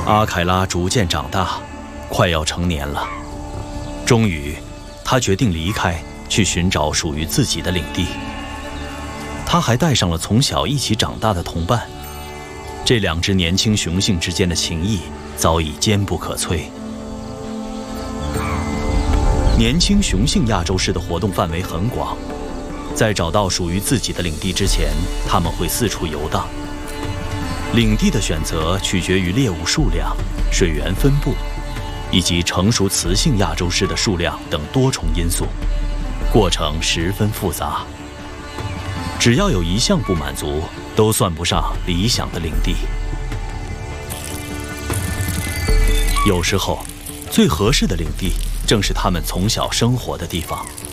阿凯拉逐渐长大，快要成年了。终于，他决定离开，去寻找属于自己的领地。他还带上了从小一起长大的同伴。这两只年轻雄性之间的情谊早已坚不可摧。年轻雄性亚洲狮的活动范围很广，在找到属于自己的领地之前，他们会四处游荡。领地的选择取决于猎物数量、水源分布，以及成熟雌性亚洲狮的数量等多重因素，过程十分复杂。只要有一项不满足，都算不上理想的领地。有时候，最合适的领地正是他们从小生活的地方。